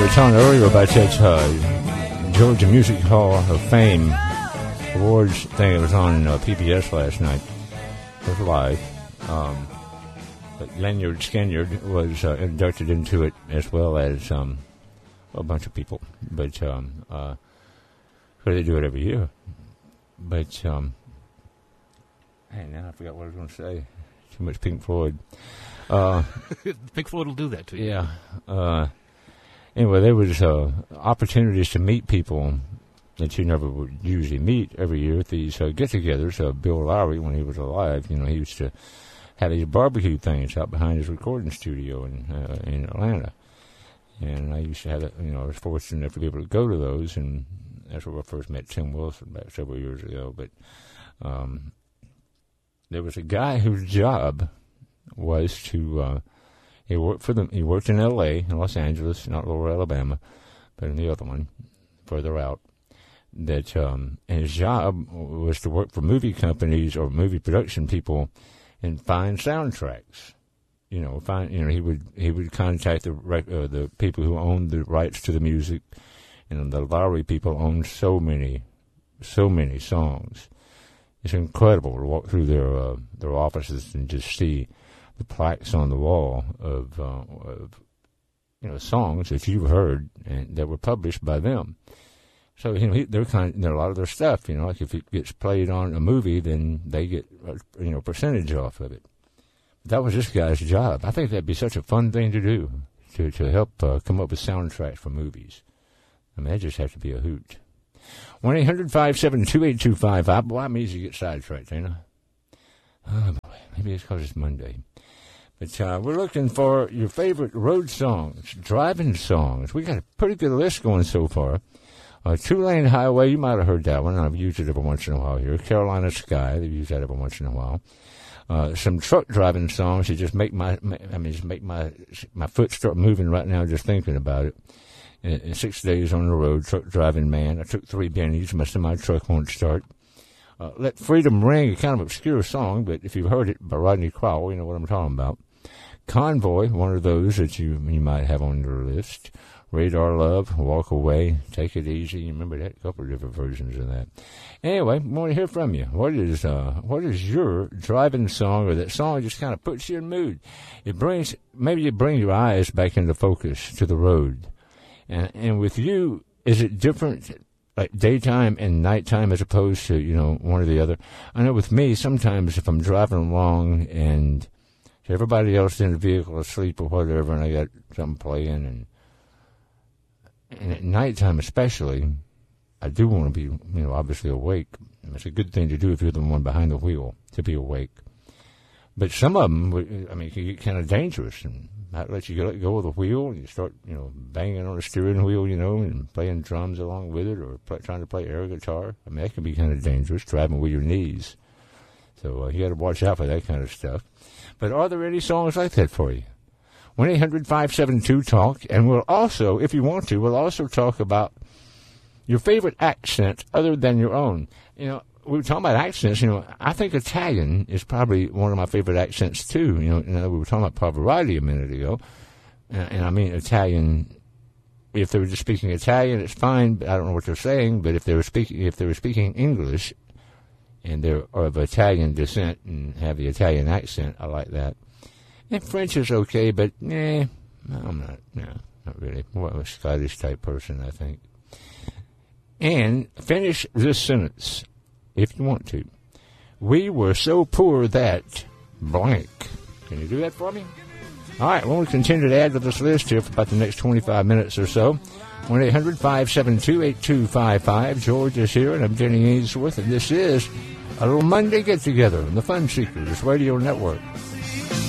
were talking earlier about that Georgia Music Hall of Fame awards thing that was on PBS last night. It was live. But Lanyard Skynyard was inducted into it, as well as a bunch of people. But they do it every year. But hey, now I forgot what I was going to say. Too much Pink Floyd. Pink Floyd will do that to you. Yeah. Anyway, there was opportunities to meet people that you never would usually meet every year at these get-togethers. Bill Lowry, when he was alive, he used to have these barbecue things out behind his recording studio in Atlanta. And I used to have it, I was fortunate enough to be able to go to those, and that's where I first met Tim Wilson back several years ago. But there was a guy whose job was to he worked in L.A., in Los Angeles, not Lower Alabama, but in the other one, further out. That and his job was to work for movie companies or movie production people and find soundtracks. He would contact the people who owned the rights to the music, and the Lowry people owned so many songs. It's incredible to walk through their offices and just see the plaques on the wall of songs that you've heard and that were published by them. So they're a lot of their stuff. Like if it gets played on a movie, then they get percentage off of it. That was this guy's job. I think that'd be such a fun thing to do to help come up with soundtracks for movies. I mean, that just has to be a hoot. 1-800-572-8255. Boy, I'm easy to get sidetracked, ain't I? Oh, boy. Maybe it's because it's Monday. But we're looking for your favorite road songs, driving songs. We got a pretty good list going so far. Two-Lane Highway, you might have heard that one. I've used it every once in a while here. Carolina Sky, they've used that every once in a while. Some truck driving songs that just make my foot start moving right now just thinking about it. 6 days on the road, truck driving man. I took 3 bennies. My semi-truck won't start. Let Freedom Ring, a kind of obscure song, but if you've heard it by Rodney Crowell, you know what I'm talking about. Convoy, one of those that you might have on your list. Radar Love, Walk Away, Take It Easy. You remember that? A couple of different versions of that. Anyway, I want to hear from you. What is your driving song, or that song that just kind of puts you in mood? Maybe you bring your eyes back into focus to the road. And with you, is it different, like daytime and nighttime as opposed to, one or the other? I know with me, sometimes if I'm driving along and everybody else in the vehicle asleep or whatever, and I got something playing, and at nighttime especially, I do want to be, obviously awake. It's a good thing to do if you're the one behind the wheel, to be awake. But some of them, can get kind of dangerous, and that lets you let go of the wheel, and you start, banging on the steering wheel, and playing drums along with it, or trying to play air guitar. That can be kind of dangerous, driving with your knees. So you got to watch out for that kind of stuff. But are there any songs like that for you? 1-800-572-TALK, and we'll also, if you want to, we'll also talk about your favorite accent other than your own. We were talking about accents. I think Italian is probably one of my favorite accents, too. We were talking about Pavarotti a minute ago. And I mean Italian. If they were just speaking Italian, it's fine. But I don't know what they're saying. But if they were speaking English and they're of Italian descent and have the Italian accent, I like that. And French is okay, but I'm not. No, not really. More of a Scottish-type person, I think. And finish this sentence, if you want to. We were so poor that blank. Can you do that for me? All right, well, we'll continue to add to this list here for about the next 25 minutes or so. 1-800-572-8255. George is here, and I'm Jenny Ainsworth, and this is a little Monday get-together on the Fun Seekers Radio Network.